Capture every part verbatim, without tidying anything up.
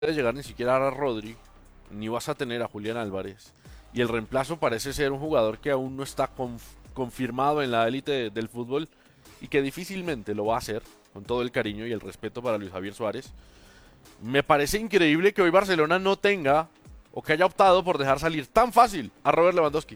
puedes llegar ni siquiera a Rodri, ni vas a tener a Julián Álvarez. Y el reemplazo parece ser un jugador que aún no está conf- confirmado en la élite del fútbol y que difícilmente lo va a hacer, con todo el cariño y el respeto para Luis Javier Suárez. Me parece increíble que hoy Barcelona no tenga o que haya optado por dejar salir tan fácil a Robert Lewandowski.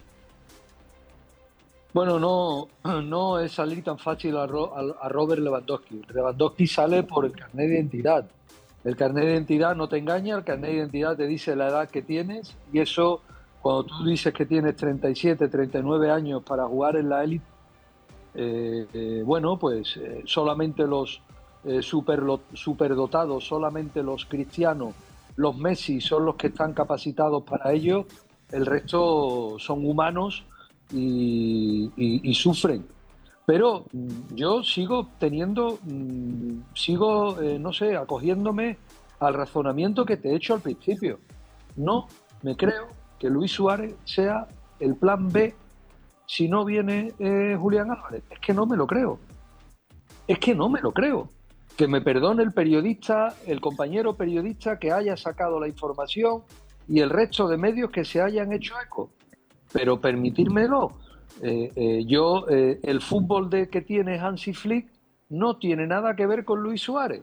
Bueno, no, no es salir tan fácil a, Ro- a- a Robert Lewandowski. Lewandowski sale por el carnet de identidad. El carnet de identidad no te engaña, el carnet de identidad te dice la edad que tienes y eso, cuando tú dices que tienes treinta y siete, treinta y nueve años para jugar en la élite, eh, eh, bueno, pues eh, solamente los eh, superlo- superdotados, solamente los cristianos, los Messi son los que están capacitados para ello, el resto son humanos y, y- y sufren. Pero mm, yo sigo teniendo, mm, sigo, eh, no sé, acogiéndome al razonamiento que te he hecho al principio. No me creo que Luis Suárez sea el plan B si no viene eh, Julián Álvarez. Es que no me lo creo. Es que no me lo creo. Que me perdone el periodista, el compañero periodista que haya sacado la información y el resto de medios que se hayan hecho eco. Pero permitírmelo. Eh, eh, yo, eh, el fútbol de que tiene Hansi Flick no tiene nada que ver con Luis Suárez.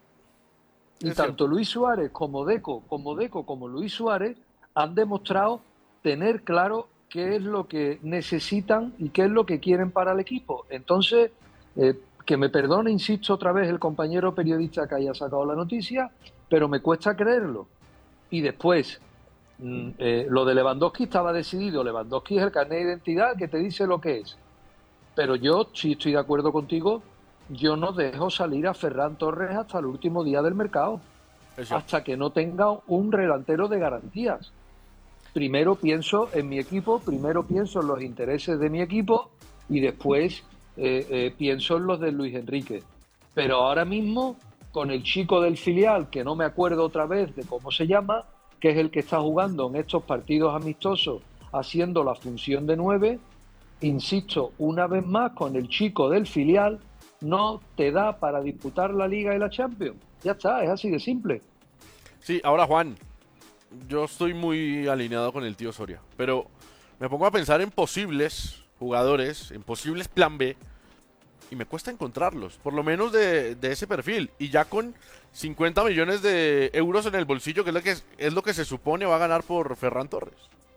Y Es cierto. tanto Luis Suárez como Deco, como Deco, como Luis Suárez han demostrado tener claro qué es lo que necesitan y qué es lo que quieren para el equipo. Entonces, eh, que me perdone, insisto otra vez, el compañero periodista que haya sacado la noticia, pero me cuesta creerlo. Y después, mm, eh, lo de Lewandowski estaba decidido. Lewandowski es el carnet de identidad que te dice lo que es. Pero yo sí estoy de acuerdo contigo, yo no dejo salir a Ferran Torres hasta el último día del mercado, Es cierto. hasta que no tenga un delantero de garantías. Primero pienso en mi equipo, primero pienso en los intereses de mi equipo y después eh, eh, pienso en los de Luis Enrique. Pero ahora mismo, con el chico del filial, que no me acuerdo otra vez de cómo se llama, que es el que está jugando en estos partidos amistosos, haciendo la función de nueve, insisto una vez más, con el chico del filial, no te da para disputar la Liga y la Champions. Ya está, es así de simple. Sí, ahora Juan, yo estoy muy alineado con el tío Soria, pero me pongo a pensar en posibles jugadores, en posibles plan B, y me cuesta encontrarlos, por lo menos de, de ese perfil, y ya con cincuenta millones de euros en el bolsillo, que es lo que, es lo que se supone va a ganar por Ferran Torres.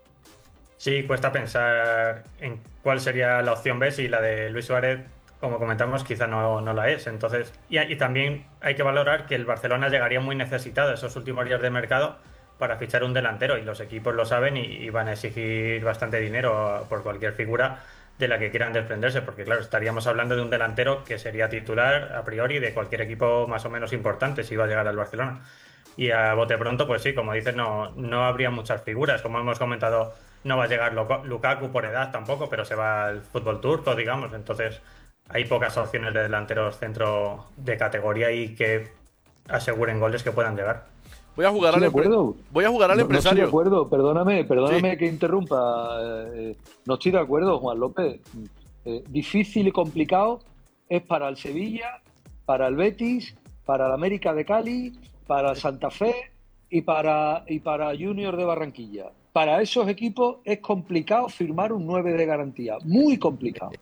Sí, cuesta pensar en cuál sería la opción B si la de Luis Suárez, como comentamos, quizá no, no la es. Entonces, y, y también hay que valorar que el Barcelona llegaría muy necesitado esos últimos días de mercado para fichar un delantero y los equipos lo saben y, y van a exigir bastante dinero por cualquier figura de la que quieran desprenderse, porque claro, estaríamos hablando de un delantero que sería titular a priori de cualquier equipo más o menos importante si va a llegar al Barcelona. Y a bote pronto, pues sí, como dices, no, no habría muchas figuras. Como hemos comentado, no va a llegar Luko- Lukaku por edad tampoco, pero se va al fútbol turco, digamos. Entonces, hay pocas opciones de delanteros centro de categoría y que aseguren goles que puedan llegar. Voy a No jugar estoy al de empre- acuerdo. voy a jugar al No, no estoy de empresario. acuerdo, perdóname, Sí, perdóname que interrumpa. eh, no estoy de acuerdo, Juan López. Eh, difícil y complicado es para el Sevilla, para el Betis, para el América de Cali, para Santa Fe y para, y para Junior de Barranquilla. Para esos equipos es complicado firmar un nueve de garantía, muy complicado.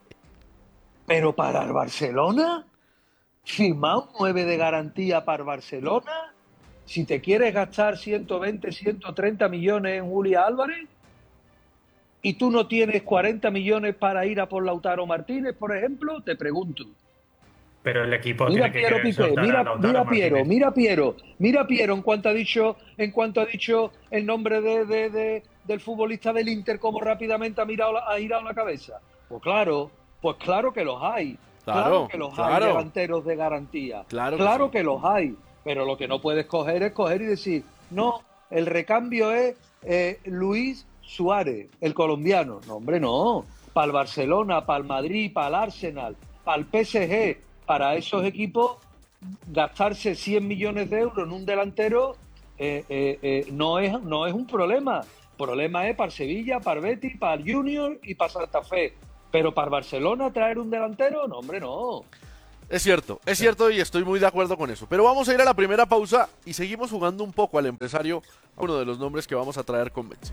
Pero para el Barcelona, firmar un nueve de garantía para el Barcelona, si te quieres gastar ciento veinte, ciento treinta millones en Julián Álvarez y tú no tienes cuarenta millones para ir a por Lautaro Martínez, por ejemplo, te pregunto. Pero el equipo Mira tiene que Piero querer Piqué, soltar a mira, Lautaro mira Piero, Martínez. mira Piero, mira Piero en cuanto ha dicho, en cuanto ha dicho el nombre de, de, de, del futbolista del Inter, cómo rápidamente ha mirado la, ha girado la cabeza. Pues claro, pues claro que los hay, claro claro, que los hay claro, delanteros de garantía, claro que sí. claro que los hay, pero lo que no puedes coger es coger y decir, no, el recambio es eh, Luis Suárez, el colombiano. No, hombre, no. Para el Barcelona, para el Madrid, para el Arsenal, para el P S G, para esos equipos, gastarse cien millones de euros en un delantero eh, eh, eh, no, es, no es un problema. El problema es para el Sevilla, para el Betis, para el Junior y para Santa Fe. Pero para el Barcelona traer un delantero, no, hombre, no. Es cierto, es cierto y estoy muy de acuerdo con eso. Pero vamos a ir a la primera pausa y seguimos jugando un poco al empresario, uno de los nombres que vamos a traer con Betson.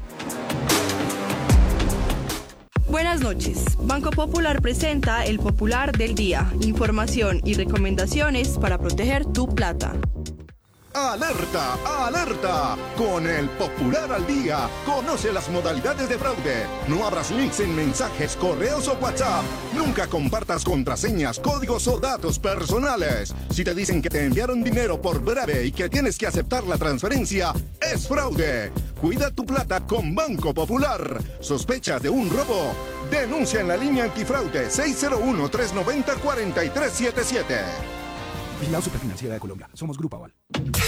Buenas noches. Banco Popular presenta el Popular del Día. Información y recomendaciones para proteger tu plata. ¡Alerta! ¡Alerta! Con el Popular al Día, conoce las modalidades de fraude. No abras links en mensajes, correos o WhatsApp. Nunca compartas contraseñas, códigos o datos personales. Si te dicen que te enviaron dinero por breve y que tienes que aceptar la transferencia, es fraude. Cuida tu plata con Banco Popular. ¿Sospechas de un robo? Denuncia en la línea antifraude seis cero uno, tres nueve cero, cuatro tres siete siete. Vigilado Superfinanciera de Colombia. Somos Grupo Aval.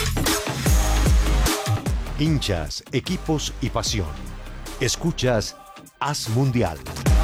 Hinchas, equipos y pasión. Escuchas Haz Mundial.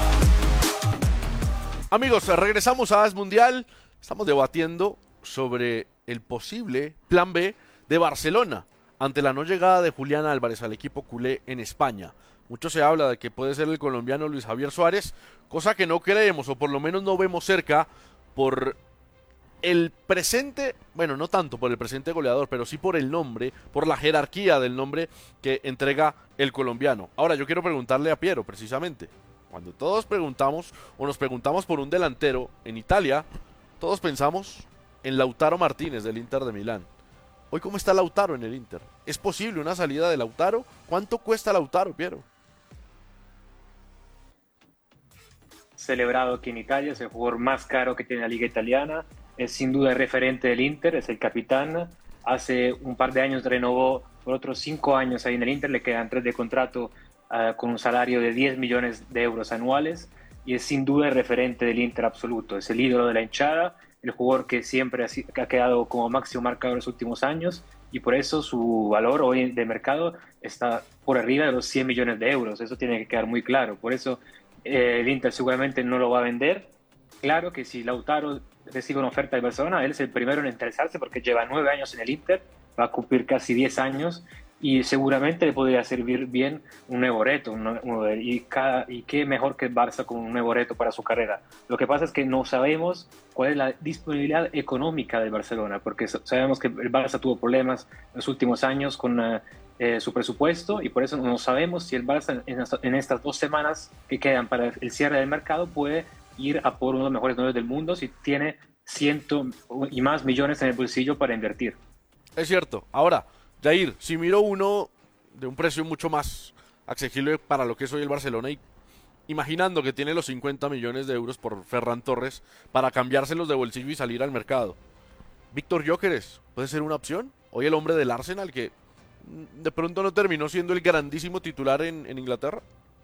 Amigos, regresamos a Haz Mundial. Estamos debatiendo sobre el posible plan B de Barcelona ante la no llegada de Julián Álvarez al equipo culé en España. Mucho se habla de que puede ser el colombiano Luis Javier Suárez, cosa que no creemos o por lo menos no vemos cerca por el presente, bueno, no tanto por el presente goleador, pero sí por el nombre, por la jerarquía del nombre que entrega el colombiano. Ahora, yo quiero preguntarle a Piero, precisamente. Cuando todos preguntamos, o nos preguntamos por un delantero en Italia, todos pensamos en Lautaro Martínez del Inter de Milán. Hoy, ¿cómo está Lautaro en el Inter? ¿Es posible una salida de Lautaro? ¿Cuánto cuesta Lautaro, Piero? Celebrado aquí en Italia, es el jugador más caro que tiene la liga italiana. Es sin duda el referente del Inter, es el capitán. Hace un par de años renovó por otros cinco años ahí en el Inter, le quedan tres de contrato uh, con un salario de diez millones de euros anuales y es sin duda el referente del Inter absoluto. Es el ídolo de la hinchada, el jugador que siempre ha, ha quedado como máximo marcador en los últimos años y por eso su valor hoy de mercado está por arriba de los cien millones de euros. Eso tiene que quedar muy claro. Por eso eh, el Inter seguramente no lo va a vender. Claro que si Lautaro recibe una oferta de Barcelona, él es el primero en interesarse porque lleva nueve años en el Inter, va a cumplir casi diez años y seguramente le podría servir bien un nuevo reto. Un nuevo, y, cada, y qué mejor que el Barça con un nuevo reto para su carrera. Lo que pasa es que no sabemos cuál es la disponibilidad económica del Barcelona, porque sabemos que el Barça tuvo problemas en los últimos años con uh, eh, su presupuesto y por eso no sabemos si el Barça en, en estas dos semanas que quedan para el cierre del mercado puede ir a por uno de los mejores nueve del mundo si tiene ciento y más millones en el bolsillo para invertir. Es cierto. Ahora, Jair, si miro uno de un precio mucho más accesible para lo que es hoy el Barcelona y imaginando que tiene los cincuenta millones de euros por Ferran Torres para cambiárselos de bolsillo y salir al mercado, Víctor Gyökeres puede ser una opción. Hoy el hombre del Arsenal que de pronto no terminó siendo el grandísimo titular en, en Inglaterra.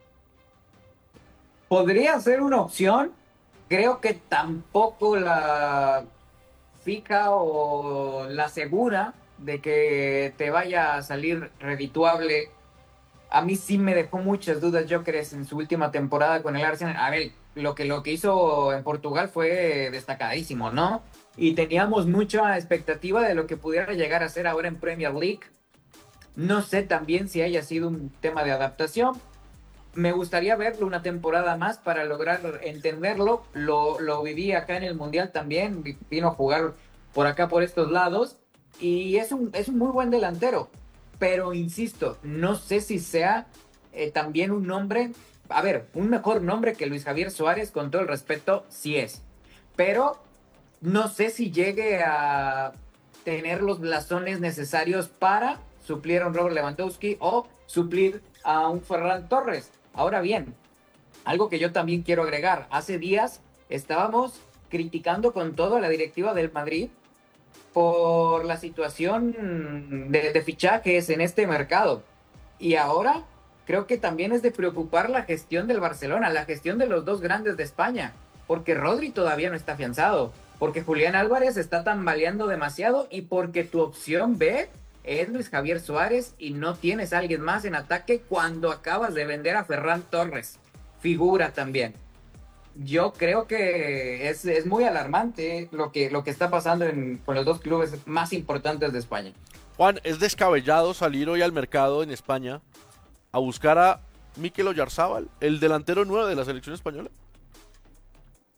Podría ser una opción. Creo que tampoco la fija o la segura de que te vaya a salir redituable. A mí sí me dejó muchas dudas Gyökeres en su última temporada con el Arsenal. A ver, lo que, lo que hizo en Portugal fue destacadísimo, ¿no? Y teníamos mucha expectativa de lo que pudiera llegar a ser ahora en Premier League. No sé también si haya sido un tema de adaptación. Me gustaría verlo una temporada más para lograr entenderlo. Lo, lo viví acá en el Mundial también. Vino a jugar por acá, por estos lados. Y es un, es un muy buen delantero. Pero, insisto, no sé si sea eh, también un nombre... A ver, un mejor nombre que Luis Javier Suárez, con todo el respeto, sí es. Pero no sé si llegue a tener los blasones necesarios para suplir a un Robert Lewandowski o suplir a un Ferran Torres. Ahora bien, algo que yo también quiero agregar. Hace días estábamos criticando con todo a la directiva del Madrid por la situación de, de fichajes en este mercado. Y ahora creo que también es de preocupar la gestión del Barcelona, la gestión de los dos grandes de España, porque Rodri todavía no está afianzado, porque Julián Álvarez está tambaleando demasiado y porque tu opción B es Luis Javier Suárez y no tienes a alguien más en ataque cuando acabas de vender a Ferran Torres. Figura también. Yo creo que es, es muy alarmante lo que, lo que está pasando en, con los dos clubes más importantes de España. Juan, ¿es descabellado salir hoy al mercado en España a buscar a Mikel Oyarzábal, el delantero nuevo de la selección española?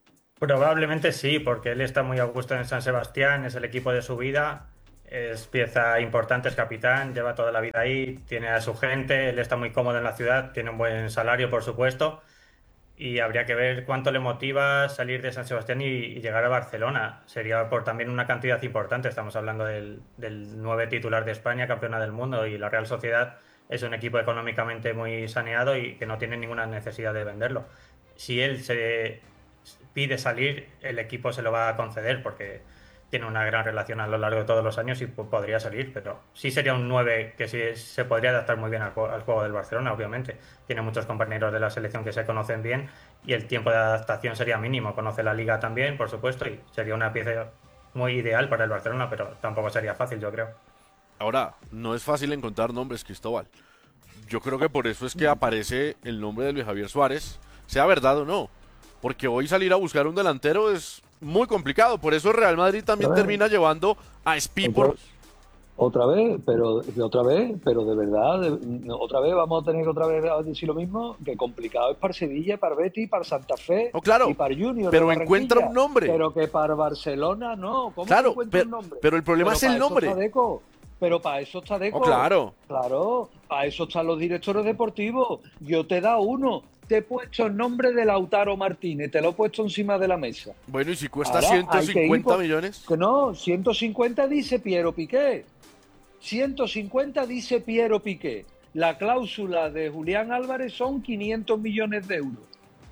Probablemente sí, porque él está muy a gusto en San Sebastián, es el equipo de su vida, es pieza importante, es capitán, lleva toda la vida ahí, tiene a su gente, él está muy cómodo en la ciudad, tiene un buen salario, por supuesto, y habría que ver cuánto le motiva salir de San Sebastián y, y llegar a Barcelona. Sería por también una cantidad importante, estamos hablando del, del nueve titular de España, campeona del mundo, y la Real Sociedad es un equipo económicamente muy saneado y que no tiene ninguna necesidad de venderlo. Si él se pide salir, el equipo se lo va a conceder porque tiene una gran relación a lo largo de todos los años y podría salir, pero sí sería un nueve que sí se podría adaptar muy bien al, al juego del Barcelona, obviamente. Tiene muchos compañeros de la selección que se conocen bien y el tiempo de adaptación sería mínimo. Conoce la liga también, por supuesto, y sería una pieza muy ideal para el Barcelona, pero tampoco sería fácil, yo creo. Ahora, no es fácil encontrar nombres, Cristóbal. Yo creo que por eso es que aparece el nombre de Luis Javier Suárez, sea verdad o no. Porque hoy salir a buscar un delantero es muy complicado. Por eso Real Madrid también termina llevando a Espi por... Otra vez, pero otra vez, pero de verdad, de, otra vez vamos a tener que otra vez decir lo mismo, que complicado es para Sevilla, para Betis, para Santa Fe oh, claro, y para Junior. Pero encuentra un nombre. Pero que para Barcelona no. ¿Cómo claro, encuentra pero, un nombre? Pero el problema pero es el nombre. Deco, pero para eso está Deco. Oh, claro. Claro, para eso están los directores deportivos. Yo te he dado uno. Te he puesto el nombre de Lautaro Martínez, te lo he puesto encima de la mesa. Bueno, ¿y si cuesta Ahora, ciento cincuenta por, millones? Que no, ciento cincuenta dice Piero Piqué. ciento cincuenta dice Piero Piqué. La cláusula de Julián Álvarez son quinientos millones de euros.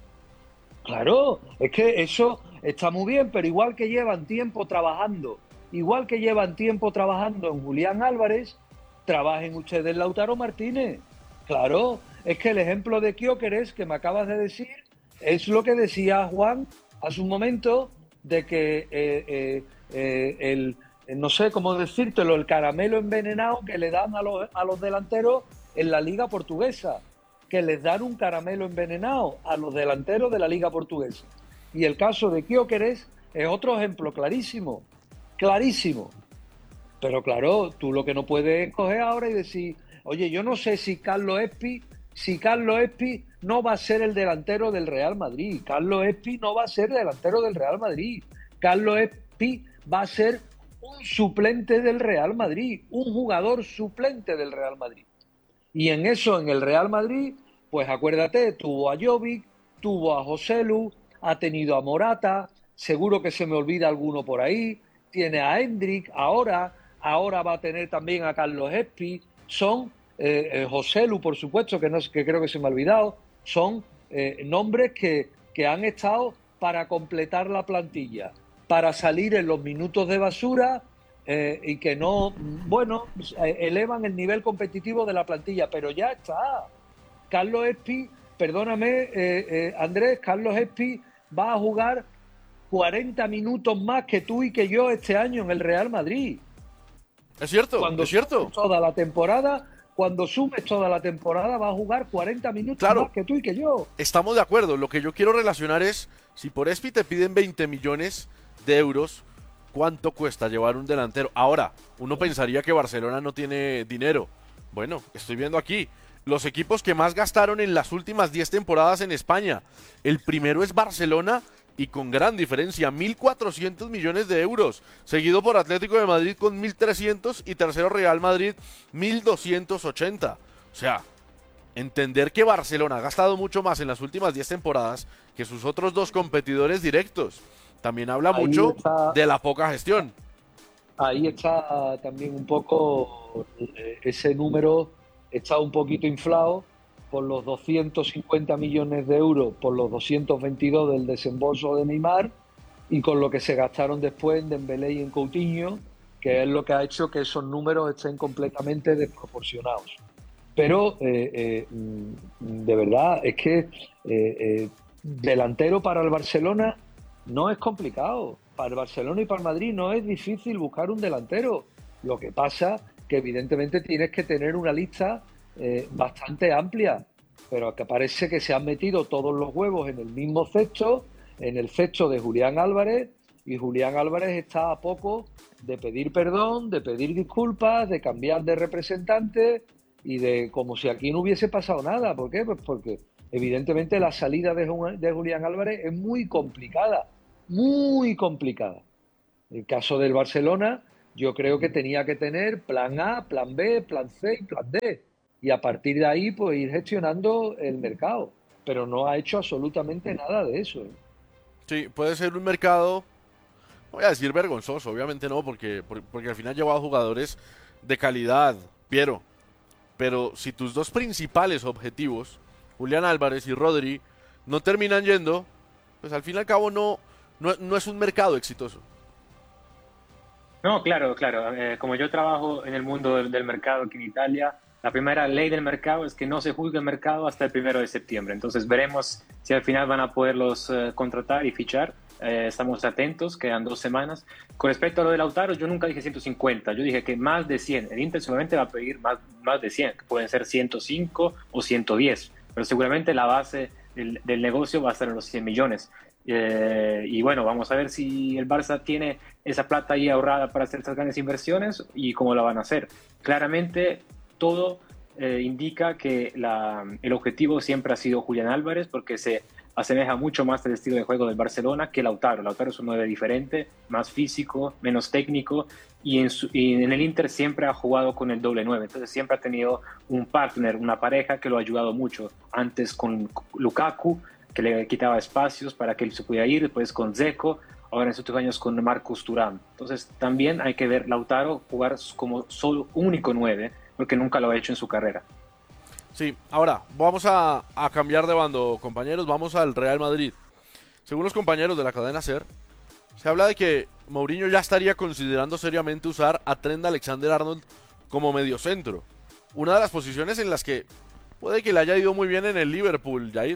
Claro, es que eso está muy bien, pero igual que llevan tiempo trabajando, igual que llevan tiempo trabajando en Julián Álvarez, trabajen ustedes en Lautaro Martínez. Claro, es que el ejemplo de Gyökeres que me acabas de decir es lo que decía Juan hace un momento, de que eh, eh, eh, el, no sé cómo decírtelo, el caramelo envenenado que le dan a los, a los delanteros en la Liga Portuguesa, que les dan un caramelo envenenado a los delanteros de la Liga Portuguesa. Y el caso de Gyökeres es otro ejemplo clarísimo, clarísimo. Pero claro, tú lo que no puedes coger ahora y decir, oye, yo no sé si Carlos Espi, si Carlos Espi no va a ser el delantero del Real Madrid. Carlos Espi no va a ser delantero del Real Madrid. Carlos Espi va a ser un suplente del Real Madrid, un jugador suplente del Real Madrid. Y en eso, en el Real Madrid, pues acuérdate, tuvo a Jovic, tuvo a Joselu, ha tenido a Morata, seguro que se me olvida alguno por ahí, tiene a Hendrik, ahora, ahora va a tener también a Carlos Espi, son eh, eh, Joselu, por supuesto, que, no, que creo que se me ha olvidado, son eh, nombres que, que han estado para completar la plantilla, para salir en los minutos de basura eh, y que no, bueno, elevan el nivel competitivo de la plantilla, pero ya está. Carlos Espi, perdóname, eh, eh, Andrés, Carlos Espi va a jugar cuarenta minutos más que tú y que yo este año en el Real Madrid. Es cierto, cuando es cierto. Toda la temporada, cuando sumes toda la temporada, va a jugar cuarenta minutos claro, más que tú y que yo. Estamos de acuerdo. Lo que yo quiero relacionar es, si por Espi te piden veinte millones de euros, ¿cuánto cuesta llevar un delantero? Ahora, uno pensaría que Barcelona no tiene dinero. Bueno, estoy viendo aquí los equipos que más gastaron en las últimas diez temporadas en España. El primero es Barcelona y con gran diferencia, mil cuatrocientos millones de euros, seguido por Atlético de Madrid con mil trescientos y tercero Real Madrid mil doscientos ochenta. O sea, entender que Barcelona ha gastado mucho más en las últimas diez temporadas que sus otros dos competidores directos también habla ahí mucho está, de la poca gestión. Ahí está también un poco, ese número está un poquito inflado por los doscientos cincuenta millones de euros, por los doscientos veintidós del desembolso de Neymar y con lo que se gastaron después en Dembélé y en Coutinho, que es lo que ha hecho que esos números estén completamente desproporcionados. Pero, eh, eh, de verdad, es que eh, eh, delantero para el Barcelona no es complicado. Para el Barcelona y para el Madrid no es difícil buscar un delantero. Lo que pasa que evidentemente tienes que tener una lista eh, bastante amplia, pero que parece que se han metido todos los huevos en el mismo cesto, en el cesto de Julián Álvarez, y Julián Álvarez está a poco de pedir perdón, de pedir disculpas, de cambiar de representante y de como si aquí no hubiese pasado nada. ¿Por qué? Pues porque evidentemente la salida de, de Julián Álvarez es muy complicada. muy complicada. El caso del Barcelona, yo creo que tenía que tener plan A, plan B, plan C y plan D. Y a partir de ahí, pues ir gestionando el mercado. Pero no ha hecho absolutamente nada de eso. Sí, puede ser un mercado, voy a decir vergonzoso, obviamente no, porque, porque al final ha llevado jugadores de calidad, Piero. Pero si tus dos principales objetivos, Julián Álvarez y Rodri, no terminan yendo, pues al fin y al cabo no, no, no es un mercado exitoso. No, claro, claro. Eh, como yo trabajo en el mundo del, del mercado aquí en Italia, la primera ley del mercado es que no se juzgue el mercado hasta el primero de septiembre. Entonces veremos si al final van a poderlos eh, contratar y fichar. Eh, estamos atentos, quedan dos semanas. Con respecto a lo de Lautaro, yo nunca dije ciento cincuenta, yo dije que más de cien. El Inter seguramente va a pedir más, más de cien, que pueden ser ciento cinco o ciento diez, pero seguramente la base del, del negocio va a estar en los cien millones. Eh, y bueno, vamos a ver si el Barça tiene esa plata ahí ahorrada para hacer estas grandes inversiones y cómo la van a hacer. Claramente todo eh, indica que la, el objetivo siempre ha sido Julián Álvarez, porque se asemeja mucho más al estilo de juego del Barcelona que Lautaro. Lautaro es un nueve diferente, más físico, menos técnico, y en, su, y en el Inter siempre ha jugado con el doble nueve, entonces siempre ha tenido un partner, una pareja que lo ha ayudado mucho. Antes con Lukaku, que le quitaba espacios para que él se pudiera ir, después con Dzeko, ahora en estos años con Marcus Thuram. Entonces también hay que ver Lautaro jugar como solo único nueve, porque nunca lo ha hecho en su carrera. Sí, ahora vamos a, a cambiar de bando, compañeros, vamos al Real Madrid. Según los compañeros de la cadena SER, se habla de que Mourinho ya estaría considerando seriamente usar a Trent Alexander-Arnold como mediocentro. Una de las posiciones en las que puede que le haya ido muy bien en el Liverpool, Jair.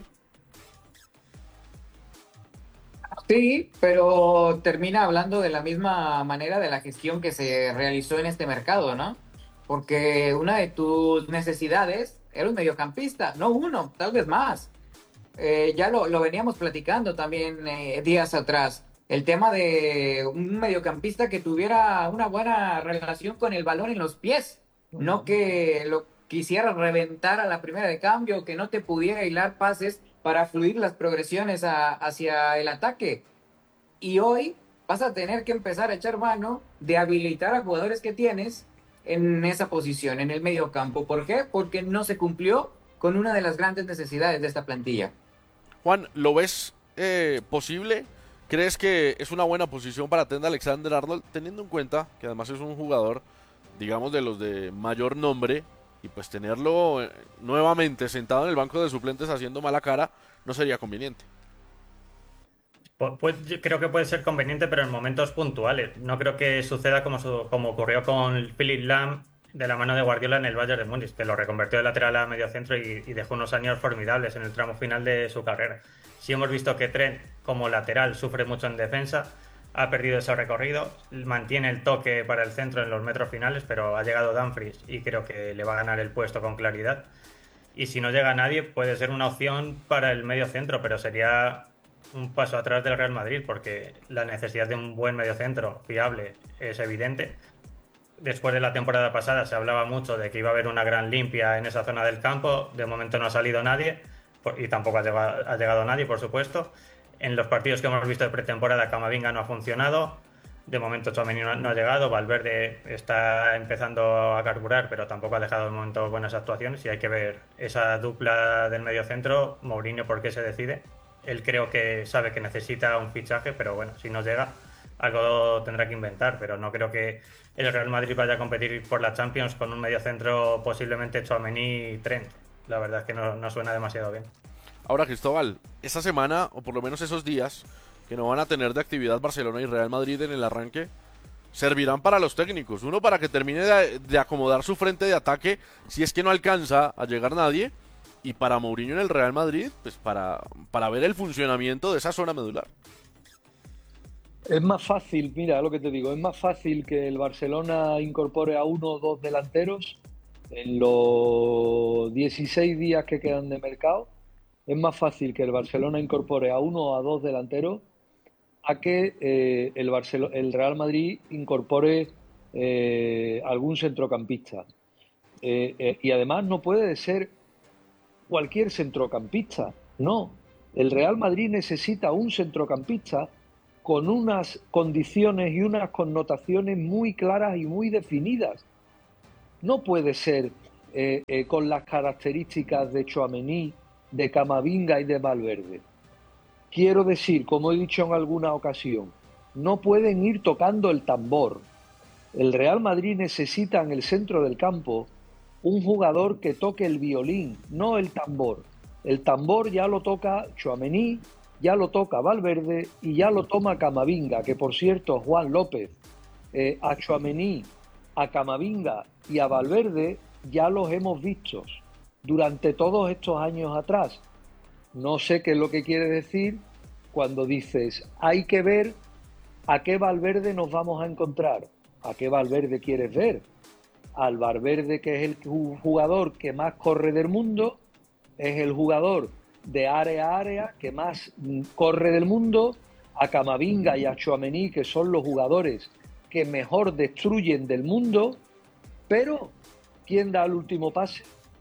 Sí, pero termina hablando de la misma manera de la gestión que se realizó en este mercado, ¿no? Porque una de tus necesidades era un mediocampista, no uno, tal vez más. Eh, ya lo, lo veníamos platicando también eh, días atrás. El tema de un mediocampista que tuviera una buena relación con el balón en los pies, no que lo quisiera reventar a la primera de cambio, que no te pudiera hilar pases para fluir las progresiones a, hacia el ataque. Y hoy vas a tener que empezar a echar mano de habilitar a jugadores que tienes en esa posición, en el medio campo. ¿Por qué? Porque no se cumplió con una de las grandes necesidades de esta plantilla. Juan, ¿lo ves eh, posible? ¿Crees que es una buena posición para Trent Alexander-Arnold, teniendo en cuenta que además es un jugador, digamos, de los de mayor nombre, y pues tenerlo eh, nuevamente sentado en el banco de suplentes haciendo mala cara no sería conveniente? Pues yo creo que puede ser conveniente, pero en momentos puntuales. No creo que suceda como, su, como ocurrió con Philipp Lahm de la mano de Guardiola en el Bayern de Múnich, que lo reconvirtió de lateral a mediocentro y, y dejó unos años formidables en el tramo final de su carrera. Sí hemos visto que Trent, como lateral, sufre mucho en defensa, ha perdido ese recorrido, mantiene el toque para el centro en los metros finales, pero ha llegado Dumfries y creo que le va a ganar el puesto con claridad. Y si no llega nadie, puede ser una opción para el medio centro, pero sería un paso atrás del Real Madrid, porque la necesidad de un buen mediocentro fiable es evidente. Después de la temporada pasada se hablaba mucho de que iba a haber una gran limpia en esa zona del campo. De momento no ha salido nadie y tampoco ha llegado, ha llegado nadie, por supuesto. En los partidos que hemos visto de pretemporada, Camavinga no ha funcionado. De momento Tchouaméni no, no ha llegado. Valverde está empezando a carburar, pero tampoco ha dejado de momento buenas actuaciones. Y hay que ver esa dupla del mediocentro. Mourinho, ¿por qué se decide? Él creo que sabe que necesita un fichaje, pero bueno, si no llega, algo tendrá que inventar. Pero no creo que el Real Madrid vaya a competir por la Champions con un mediocentro posiblemente Tchouaméni y Trent. La verdad es que no, no suena demasiado bien. Ahora, Cristóbal, esta semana, o por lo menos esos días que no van a tener de actividad Barcelona y Real Madrid en el arranque, servirán para los técnicos. Uno, para que termine de, de acomodar su frente de ataque si es que no alcanza a llegar nadie. Y para Mourinho en el Real Madrid, pues para, para ver el funcionamiento de esa zona medular. Es más fácil, mira lo que te digo, es más fácil que el Barcelona incorpore a uno o dos delanteros en los dieciséis días que quedan de mercado. Es más fácil que el Barcelona incorpore a uno o a dos delanteros a que eh, el, Barcelo- el Real Madrid incorpore eh, algún centrocampista. Eh, eh, y además no puede ser cualquier centrocampista, no. El Real Madrid necesita un centrocampista con unas condiciones y unas connotaciones muy claras y muy definidas. No puede ser eh, eh, con las características de Tchouaméni, de Camavinga y de Valverde. Quiero decir, como he dicho en alguna ocasión, no pueden ir tocando el tambor. El Real Madrid necesita en el centro del campo un jugador que toque el violín, no el tambor. El tambor ya lo toca Tchouaméni, ya lo toca Valverde y ya lo toma Camavinga, que por cierto, Juan López, eh, a Tchouaméni, a Camavinga y a Valverde ya los hemos visto durante todos estos años atrás. No sé qué es lo que quiere decir cuando dices, hay que ver a qué Valverde nos vamos a encontrar. ¿A qué Valverde quieres ver? Al Valverde que es el jugador que más corre del mundo, es el jugador de área a área que más corre del mundo, a Camavinga y a Tchouaméni, que son los jugadores que mejor destruyen del mundo, pero ¿quién da el último pase?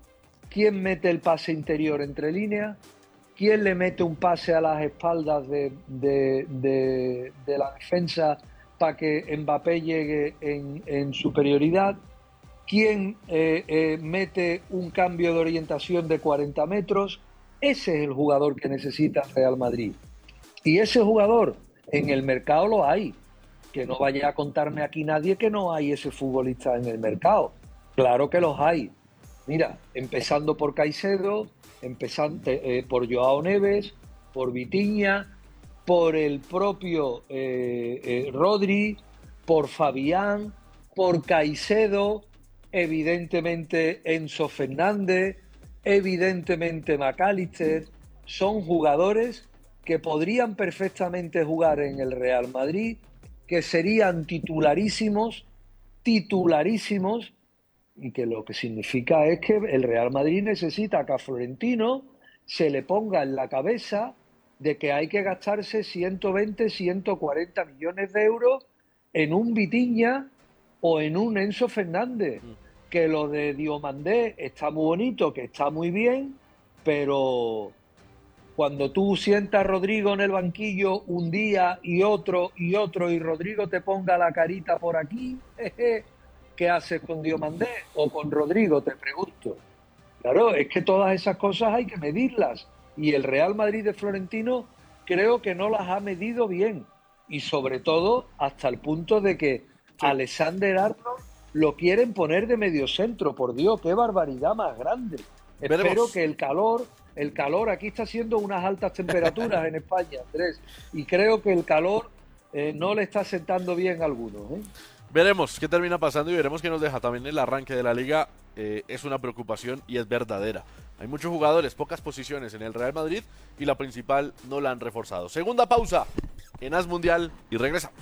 ¿Quién mete el pase interior entre líneas? ¿Quién le mete un pase a las espaldas de, de, de, de la defensa para que Mbappé llegue en, en superioridad? ¿Quién eh, eh, mete un cambio de orientación de cuarenta metros? Ese es el jugador que necesita el Real Madrid. Y ese jugador en el mercado lo hay. Que no vaya a contarme aquí nadie que no hay ese futbolista en el mercado. Claro que los hay. Mira, empezando por Caicedo, empezando eh, por Joao Neves, por Vitinha, por el propio eh, eh, Rodri, por Fabián, por Caicedo, evidentemente Enzo Fernández, evidentemente McAllister. Son jugadores que podrían perfectamente jugar en el Real Madrid, que serían titularísimos, titularísimos, y que lo que significa es que el Real Madrid necesita que a Florentino se le ponga en la cabeza de que hay que gastarse ciento veinte, ciento cuarenta millones de euros en un Vitinha o en un Enzo Fernández. Que lo de Diomandé está muy bonito, que está muy bien, pero cuando tú sientas a Rodrigo en el banquillo un día y otro y otro y Rodrigo te ponga la carita por aquí, jeje, ¿qué haces con Diomandé o con Rodrigo? Te pregunto. Claro, es que todas esas cosas hay que medirlas y el Real Madrid de Florentino creo que no las ha medido bien y sobre todo hasta el punto de que sí. Alexander Arnold lo quieren poner de mediocentro. Por Dios, qué barbaridad más grande. Veremos. Espero que el calor, el calor aquí está haciendo unas altas temperaturas en España, Andrés, y creo que el calor eh, no le está sentando bien a algunos, ¿eh? Veremos qué termina pasando y veremos qué nos deja. También el arranque de la liga eh, es una preocupación y es verdadera. Hay muchos jugadores, pocas posiciones en el Real Madrid y la principal no la han reforzado. Segunda pausa en As Mundial y regresamos.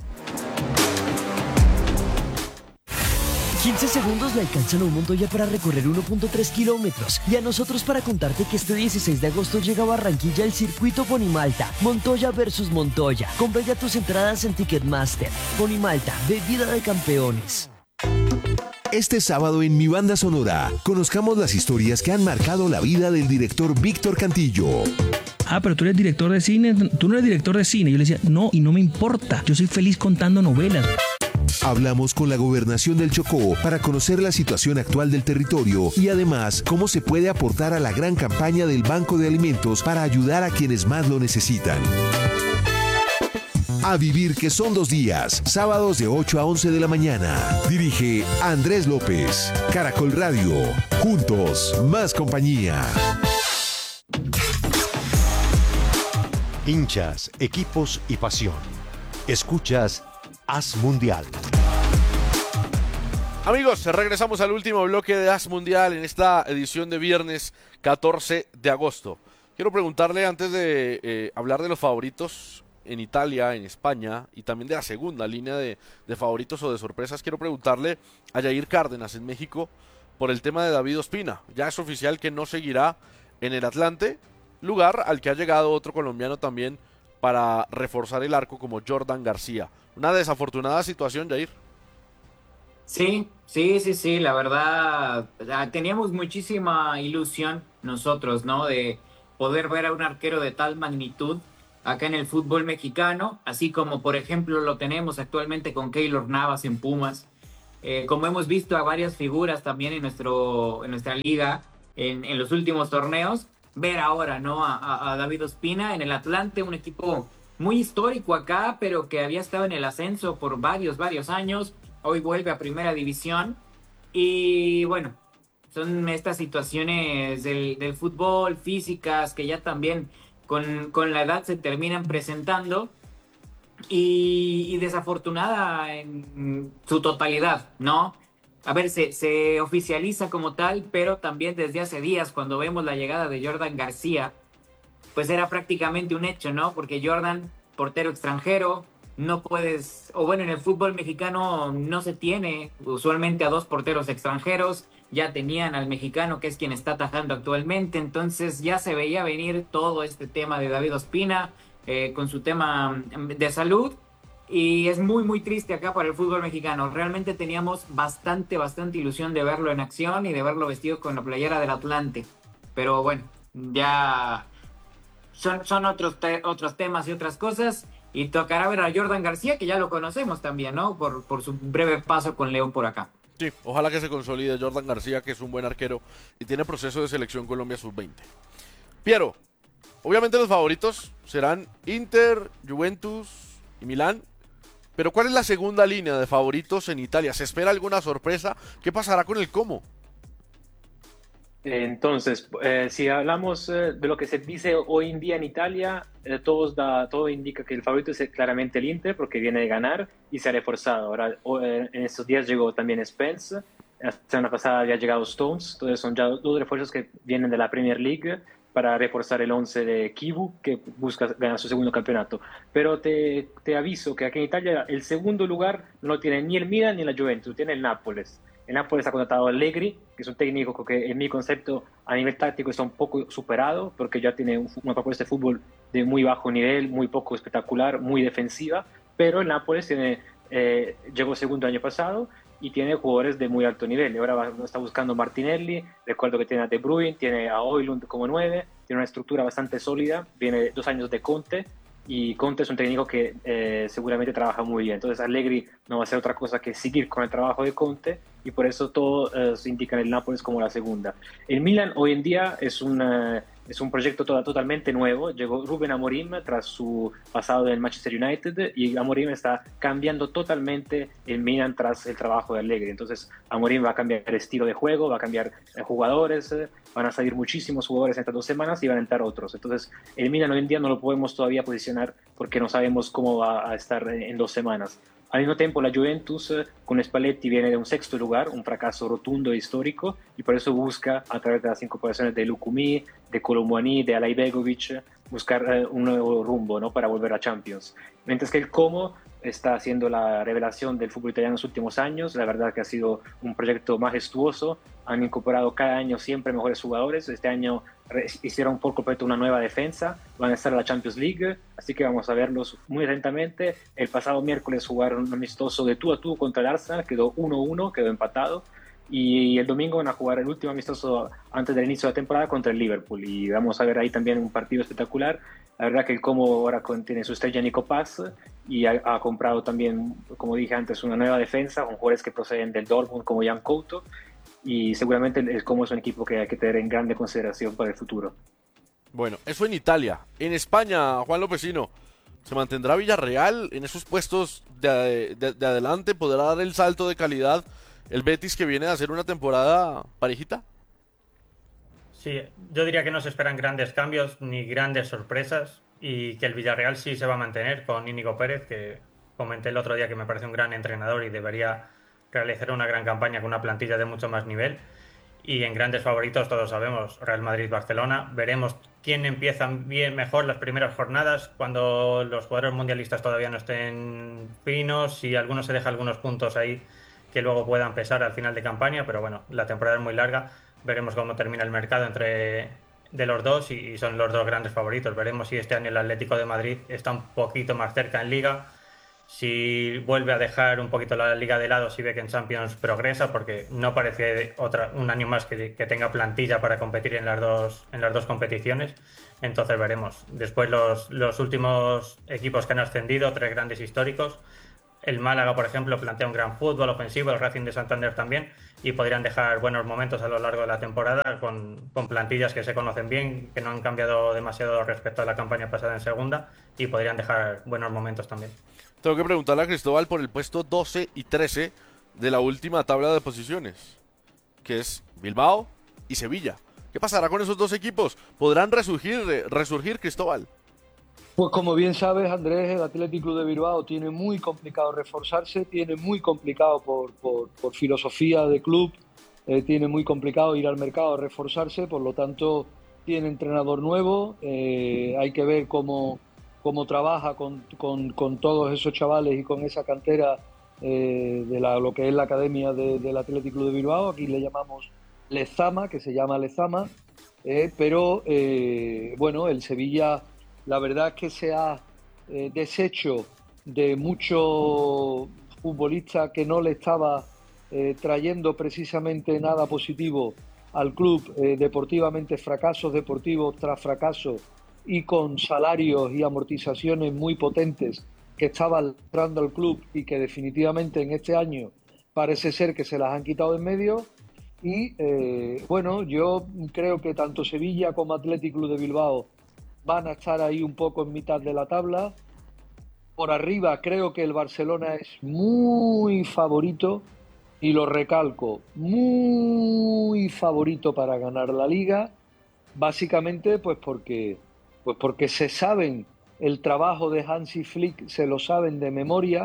quince segundos le alcanzan a un Montoya para recorrer uno punto tres kilómetros y a nosotros para contarte que este dieciséis de agosto llega a Barranquilla el circuito Ponimalta, Montoya versus Montoya. Compra ya tus entradas en Ticketmaster. Ponimalta, bebida de campeones. Este sábado en Mi Banda Sonora, conozcamos las historias que han marcado la vida del director Víctor Cantillo. Ah, pero tú eres director de cine, tú no eres director de cine. Yo le decía, no, y no me importa, yo soy feliz contando novelas. Hablamos con la Gobernación del Chocó para conocer la situación actual del territorio y además cómo se puede aportar a la gran campaña del Banco de Alimentos para ayudar a quienes más lo necesitan. A vivir que son dos días, sábados de ocho a once de la mañana. Dirige Andrés López. Caracol Radio. Juntos, más compañía. Hinchas, equipos y pasión. Escuchas As Mundial. Amigos, regresamos al último bloque de As Mundial en esta edición de viernes catorce de agosto. Quiero preguntarle, antes de eh, hablar de los favoritos en Italia, en España, y también de la segunda línea de, de favoritos o de sorpresas, quiero preguntarle a Yair Cárdenas en México por el tema de David Ospina. Ya es oficial que no seguirá en el Atlante, lugar al que ha llegado otro colombiano también para reforzar el arco como Jordan García. Una desafortunada situación, Yair. Sí, sí, sí, sí, la verdad, teníamos muchísima ilusión nosotros, ¿no? De poder ver a un arquero de tal magnitud acá en el fútbol mexicano, así como por ejemplo lo tenemos actualmente con Keylor Navas en Pumas, eh, como hemos visto a varias figuras también en, nuestro, en nuestra liga en, en los últimos torneos, ver ahora, ¿no? a, a, a David Ospina en el Atlante, un equipo muy histórico acá, pero que había estado en el ascenso por varios, varios años, hoy vuelve a primera división, y bueno, son estas situaciones del, del fútbol, físicas, que ya también con, con la edad se terminan presentando, y, y desafortunada en su totalidad, ¿no? A ver, se, se oficializa como tal, pero también desde hace días, cuando vemos la llegada de Jordan García, pues era prácticamente un hecho, ¿no? Porque Jordan, portero extranjero, no puedes, o bueno, en el fútbol mexicano no se tiene usualmente a dos porteros extranjeros, ya tenían al mexicano, que es quien está atajando actualmente, entonces ya se veía venir todo este tema de David Ospina, eh, con su tema de salud, y es muy, muy triste acá para el fútbol mexicano. Realmente teníamos bastante, bastante ilusión de verlo en acción y de verlo vestido con la playera del Atlante, pero bueno, ya son, son otros, te otros temas y otras cosas, y tocará ver a Jordan García, que ya lo conocemos también, ¿no? Por, por su breve paso con León por acá. Sí, ojalá que se consolide Jordan García, que es un buen arquero y tiene proceso de selección Colombia sub veinte. Piero, obviamente los favoritos serán Inter, Juventus y Milán, pero ¿cuál es la segunda línea de favoritos en Italia? ¿Se espera alguna sorpresa? ¿Qué pasará con el Como? Entonces, eh, si hablamos eh, de lo que se dice hoy en día en Italia, eh, todos da, todo indica que el favorito es claramente el Inter, porque viene de ganar y se ha reforzado. Ahora, eh, en estos días llegó también Spence, la semana pasada había llegado Stones, entonces son ya dos refuerzos que vienen de la Premier League para reforzar el once de Kivu, que busca ganar su segundo campeonato. Pero te, te aviso que aquí en Italia el segundo lugar no lo tiene ni el Milan ni la Juventus, lo tiene el Nápoles. El Nápoles ha contratado a Allegri, que es un técnico que en mi concepto a nivel táctico está un poco superado, porque ya tiene un, una propuesta de fútbol de muy bajo nivel, muy poco espectacular, muy defensiva, pero el Nápoles tiene, eh, llegó segundo el año pasado y tiene jugadores de muy alto nivel. Y ahora va, está buscando Martinelli, recuerdo que tiene a De Bruyne, tiene a Højlund como nueve, tiene una estructura bastante sólida, viene dos años de Conte, y Conte es un técnico que eh, seguramente trabaja muy bien. Entonces Allegri no va a hacer otra cosa que seguir con el trabajo de Conte, y por eso todo eh, se indica en el Nápoles como la segunda. El Milan hoy en día es un, uh, es un proyecto toda, totalmente nuevo. Llegó Rubén Amorim tras su pasado en el Manchester United, y Amorim está cambiando totalmente el Milan tras el trabajo de Allegri. Entonces Amorim va a cambiar el estilo de juego, va a cambiar eh, jugadores, eh, van a salir muchísimos jugadores en estas dos semanas y van a entrar otros. Entonces el Milan hoy en día no lo podemos todavía posicionar porque no sabemos cómo va a estar en, en dos semanas. Al mismo tiempo, la Juventus eh, con Spalletti viene de un sexto lugar, un fracaso rotundo e histórico, y por eso busca, a través de las incorporaciones de Lukumi, de Colomboani, de Alaibegovic, buscar eh, un nuevo rumbo, ¿no?, para volver a Champions. Mientras que el Como está haciendo la revelación del fútbol italiano en los últimos años. La verdad que ha sido un proyecto majestuoso. Han incorporado cada año siempre mejores jugadores. Este año hicieron por completo una nueva defensa. Van a estar en la Champions League, así que vamos a verlos muy atentamente. El pasado miércoles jugaron un amistoso de tú a tú contra el Arsenal, quedó uno uno, quedó empatado. Y el domingo van a jugar el último amistoso antes del inicio de la temporada contra el Liverpool. Y vamos a ver ahí también un partido espectacular. La verdad que el Como ahora tiene su estrella Nico Paz y ha, ha comprado también, como dije antes, una nueva defensa con jugadores que proceden del Dortmund como Jan Couto. Y seguramente el Como es un equipo que hay que tener en grande consideración para el futuro. Bueno, eso en Italia. En España, Juan Lopecino, ¿se mantendrá Villarreal en esos puestos de, de, de adelante? ¿Podrá dar el salto de calidad el Betis, que viene a hacer una temporada parejita? Sí, yo diría que no se esperan grandes cambios ni grandes sorpresas, y que el Villarreal sí se va a mantener con Íñigo Pérez, que comenté el otro día que me parece un gran entrenador y debería realizar una gran campaña con una plantilla de mucho más nivel. Y en grandes favoritos todos sabemos, Real Madrid-Barcelona. Veremos quién empieza bien, mejor las primeras jornadas, cuando los jugadores mundialistas todavía no estén finos, y algunos se dejan algunos puntos ahí que luego puedan pesar al final de campaña, pero bueno, la temporada es muy larga. Veremos cómo termina el mercado entre de los dos, y, y son los dos grandes favoritos. Veremos si este año el Atlético de Madrid está un poquito más cerca en Liga, si vuelve a dejar un poquito la liga de lado, si ve que en Champions progresa, porque no parece otra, un año más que, que tenga plantilla para competir en las dos, en las dos competiciones. Entonces veremos. Después los, los últimos equipos que han ascendido, tres grandes históricos. El Málaga, por ejemplo, plantea un gran fútbol ofensivo, el Racing de Santander también, y podrían dejar buenos momentos a lo largo de la temporada con, con plantillas que se conocen bien, que no han cambiado demasiado respecto a la campaña pasada en segunda, y podrían dejar buenos momentos también. Tengo que preguntarle a Cristóbal por el puesto doce y trece de la última tabla de posiciones, que es Bilbao y Sevilla. ¿Qué pasará con esos dos equipos? ¿Podrán resurgir, resurgir Cristóbal? Pues como bien sabes, Andrés, el Athletic Club de Bilbao tiene muy complicado reforzarse, tiene muy complicado por, por, por filosofía de club, eh, tiene muy complicado ir al mercado a reforzarse, por lo tanto tiene entrenador nuevo, eh, hay que ver cómo, cómo trabaja con, con, con todos esos chavales y con esa cantera eh, de la, lo que es la academia de, del Athletic Club de Bilbao. Aquí le llamamos Lezama, que se llama Lezama, eh, pero eh, bueno, el Sevilla... La verdad es que se ha eh, deshecho de muchos futbolistas que no le estaba eh, trayendo precisamente nada positivo al club, eh, deportivamente fracasos deportivos tras fracasos y con salarios y amortizaciones muy potentes que estaban entrando al club y que definitivamente en este año parece ser que se las han quitado en medio. Y eh, bueno, yo creo que tanto Sevilla como Athletic Club de Bilbao van a estar ahí un poco en mitad de la tabla. Por arriba creo que el Barcelona es muy favorito, y lo recalco, muy favorito para ganar la Liga, básicamente pues porque, pues porque se saben el trabajo de Hansi Flick, se lo saben de memoria,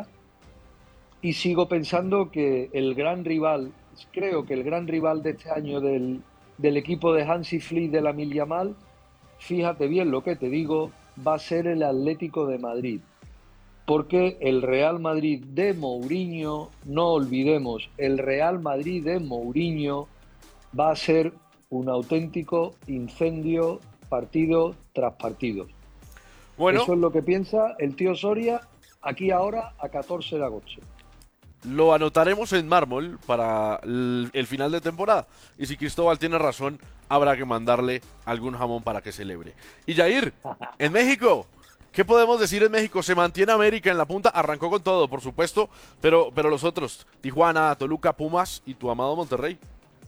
y sigo pensando que el gran rival, creo que el gran rival de este año del, del equipo de Hansi Flick de Lamine Yamal, fíjate bien lo que te digo, va a ser el Atlético de Madrid. Porque el Real Madrid de Mourinho, no olvidemos, el Real Madrid de Mourinho va a ser un auténtico incendio partido tras partido. Bueno, eso es lo que piensa el tío Soria aquí ahora a catorce de agosto. Lo anotaremos en mármol para el, el final de temporada. Y si Cristóbal tiene razón, habrá que mandarle algún jamón para que celebre. Y Jair, en México, ¿qué podemos decir en México? Se mantiene América en la punta, arrancó con todo, por supuesto, pero, pero los otros, Tijuana, Toluca, Pumas y tu amado Monterrey.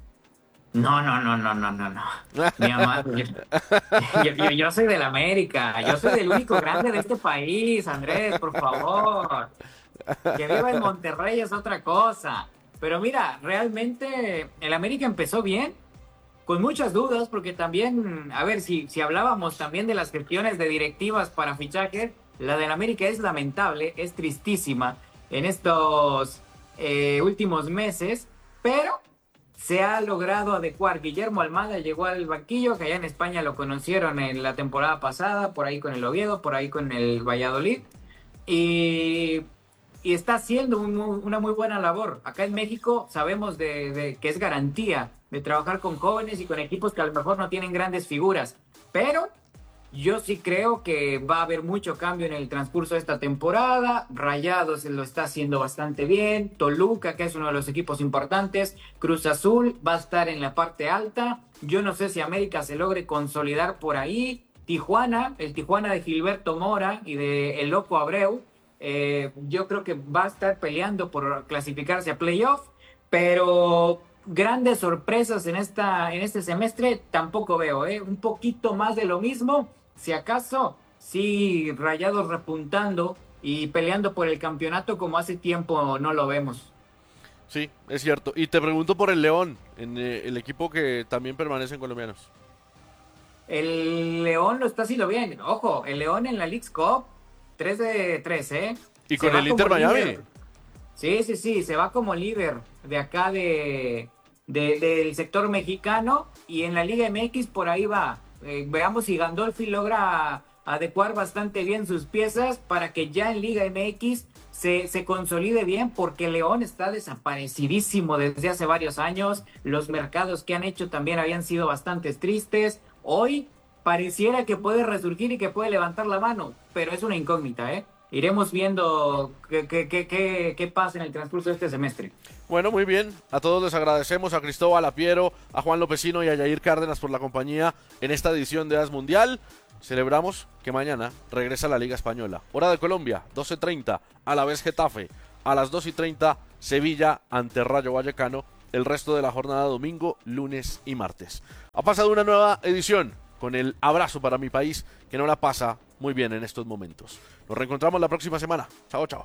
No, no, no, no, no, no, no. Mi amado, yo, yo, yo, yo soy del América, yo soy del único grande de este país, Andrés, por favor. Que viva en Monterrey es otra cosa. Pero mira, realmente el América empezó bien, con muchas dudas, porque también, a ver, si, si hablábamos también de las gestiones de directivas para fichaje, la del América es lamentable, es tristísima en estos eh, últimos meses, pero se ha logrado adecuar. Guillermo Almada llegó al banquillo, que allá en España lo conocieron en la temporada pasada, por ahí con el Oviedo, por ahí con el Valladolid, y... y está haciendo un, una muy buena labor. Acá en México sabemos de, de que es garantía de trabajar con jóvenes y con equipos que a lo mejor no tienen grandes figuras, pero yo sí creo que va a haber mucho cambio en el transcurso de esta temporada. Rayados lo está haciendo bastante bien, Toluca, que es uno de los equipos importantes, Cruz Azul va a estar en la parte alta, yo no sé si América se logre consolidar por ahí, Tijuana, el Tijuana de Gilberto Mora y de El Loco Abreu, Eh, yo creo que va a estar peleando por clasificarse a playoff, pero grandes sorpresas en esta en este semestre tampoco veo, ¿eh? Un poquito más de lo mismo, si acaso, sí, Rayados repuntando y peleando por el campeonato como hace tiempo no lo vemos. Sí, es cierto. Y te pregunto por el León, en eh, el equipo que también permanecen colombianos. El León lo está haciendo bien, ojo, el León en la Leagues Cup tres de tres, ¿eh? Y con el Inter Miami. Líder. Sí, sí, sí, se va como líder de acá de, de, del sector mexicano, y en la Liga M X por ahí va. Eh, veamos si Gandolfi logra adecuar bastante bien sus piezas para que ya en Liga M X se, se consolide bien, porque León está desaparecidísimo desde hace varios años. Los mercados que han hecho también habían sido bastante tristes. Hoy pareciera que puede resurgir y que puede levantar la mano, pero es una incógnita, ¿eh? iremos viendo qué, qué, qué, qué, qué pasa en el transcurso de este semestre. Bueno, muy bien. A todos les agradecemos, a Cristóbal, a Piero, a Juan Lopecino y a Yair Cárdenas por la compañía en esta edición de As Mundial. Celebramos que mañana regresa la Liga Española. Hora de Colombia, doce treinta, a la vez Getafe. A las dos y treinta, Sevilla ante Rayo Vallecano. El resto de la jornada domingo, lunes y martes. Ha pasado una nueva edición con el abrazo para mi país, que no la pasa muy bien en estos momentos. Nos reencontramos la próxima semana. Chao, chao.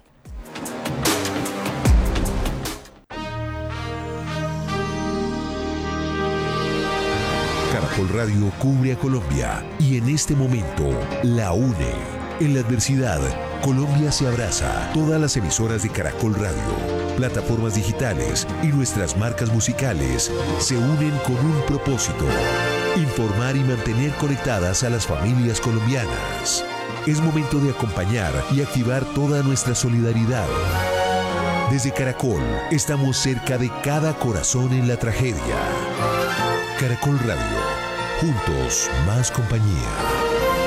Caracol Radio cubre a Colombia y en este momento la une. En la adversidad, Colombia se abraza. Todas las emisoras de Caracol Radio, plataformas digitales y nuestras marcas musicales se unen con un propósito: informar y mantener conectadas a las familias colombianas. Es momento de acompañar y activar toda nuestra solidaridad. Desde Caracol, estamos cerca de cada corazón en la tragedia. Caracol Radio, juntos más compañía.